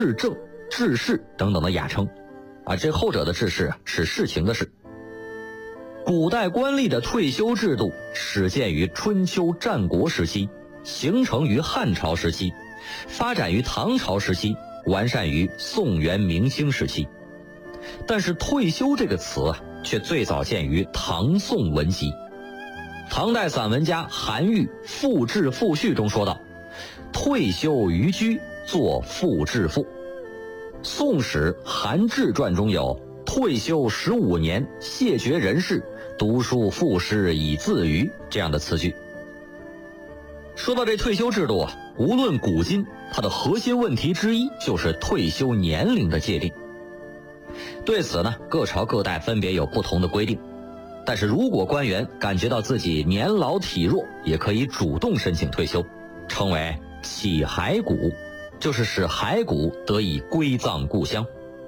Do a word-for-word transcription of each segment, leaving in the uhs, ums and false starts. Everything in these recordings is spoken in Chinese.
治政、治世等等的雅称，啊，这后者的治世是事情的事。古代官吏的退休制度始建于春秋战国时期，形成于汉朝时期，发展于唐朝时期，完善于宋元明清时期。但是退休这个词啊，却最早见于唐宋文集。唐代散文家韩愈《赋志赋序》中说道：退休于居，作赋志赋。宋史《韩志传》中有退休十五年，谢绝人世，读书赋诗以自娱这样的词句。说到这退休制度啊，无论古今，它的核心问题之一就是退休年龄的界定。对此呢，各朝各代分别有不同的规定。但是如果官员感觉到自己年老体弱，也可以主动申请退休，称为起骸骨，就是使骸骨得以归葬故乡。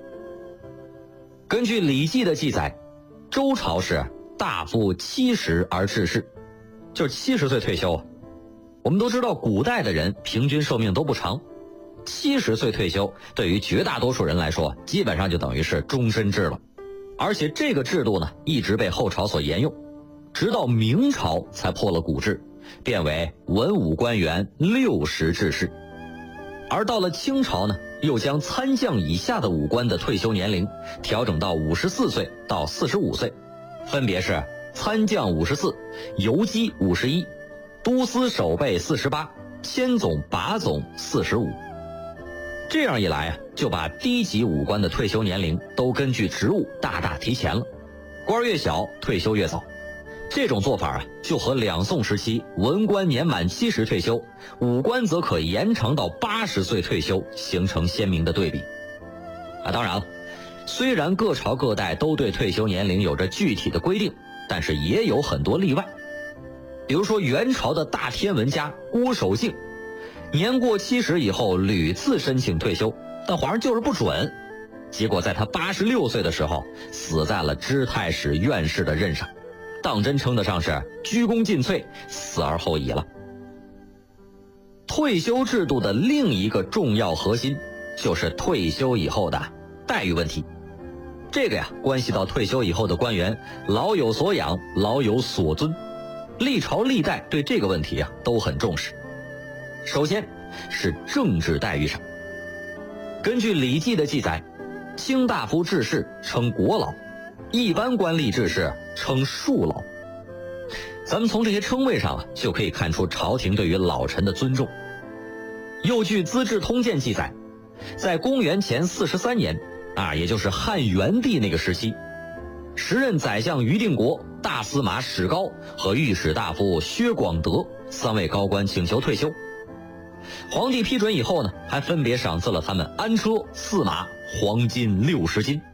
根据《礼记》的记载，周朝是大夫七十而致仕，就是七十岁退休。我们都知道古代的人平均寿命都不长，七十岁退休对于绝大多数人来说基本上就等于是终身制了。而且这个制度呢，一直被后朝所沿用，直到明朝才破了古制，变为文武官员六十致仕。而到了清朝呢，又将参将以下的武官的退休年龄调整到五十四岁到四十五岁，分别是参将五十四，游击五十一，都司守备四十八，千总把总四十五。这样一来啊，就把低级武官的退休年龄都根据职务大大提前了，官越小退休越早。这种做法啊，就和两宋时期文官年满七十退休，武官则可延长到八十岁退休，形成鲜明的对比。啊，当然了，虽然各朝各代都对退休年龄有着具体的规定，但是也有很多例外。比如说元朝的大天文家郭守敬，年过七十以后屡次申请退休，但皇上就是不准。结果在他八十六岁的时候，死在了知太史院士的任上，当真称得上是鞠躬尽瘁，死而后已了。退休制度的另一个重要核心，就是退休以后的待遇问题。这个呀，关系到退休以后的官员老有所养，老有所尊。历朝历代对这个问题啊都很重视。首先是政治待遇上，根据《礼记》的记载，卿大夫致仕称国老，一般官吏致仕称庶老。咱们从这些称谓上啊，就可以看出朝廷对于老臣的尊重。又据《资治通鉴》记载，在公元前四十三年啊，也就是汉元帝那个时期，时任宰相于定国、大司马史高和御史大夫薛广德三位高官请求退休。皇帝批准以后呢，还分别赏赐了他们安车、驷马、黄金六十斤。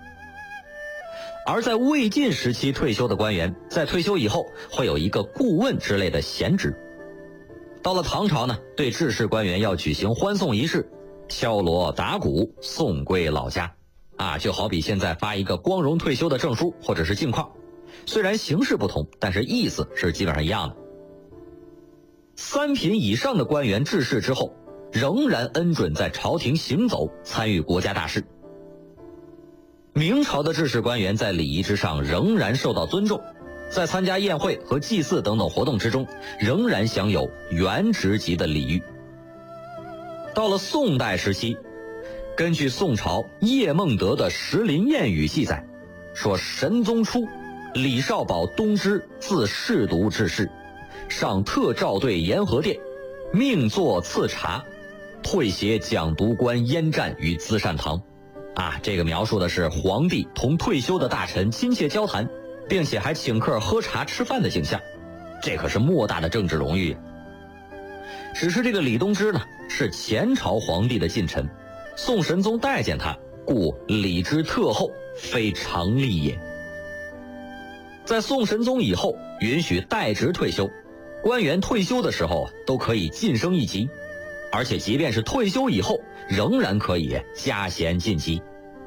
而在魏晋时期退休的官员，在退休以后会有一个顾问之类的闲职。到了唐朝呢，对致仕官员要举行欢送仪式，敲锣打鼓送归老家，啊，就好比现在发一个光荣退休的证书或者是镜框，虽然形式不同，但是意思是基本上一样的。三品以上的官员致仕之后，仍然恩准在朝廷行走，参与国家大事。明朝的致仕官员在礼仪之上仍然受到尊重，在参加宴会和祭祀等等活动之中，仍然享有原职级的礼遇。到了宋代时期，根据宋朝叶梦得的《石林谚语》记载，说神宗初，李少保东芝自侍读致仕，上特诏对延和殿，命作赐茶，退协讲读官燕战于资善堂。啊，这个描述的是皇帝同退休的大臣亲切交谈，并且还请客喝茶吃饭的景象，这可是莫大的政治荣誉。只是这个李东芝呢，是前朝皇帝的近臣，宋神宗待见他，故礼之特厚，非常例也。在宋神宗以后，允许代职退休，官员退休的时候都可以晋升一级，而且即便是退休以后，仍然可以加衔晋级。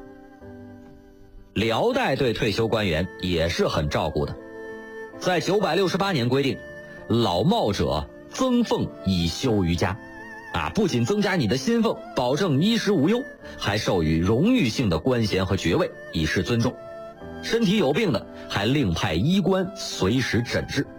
辽代对退休官员也是很照顾的，在九百六十八年规定，老耄者增俸以休于家， 啊，不仅增加你的薪俸，保证衣食无忧，还授予荣誉性的官衔和爵位，以示尊重。身体有病的，还另派医官随时诊治。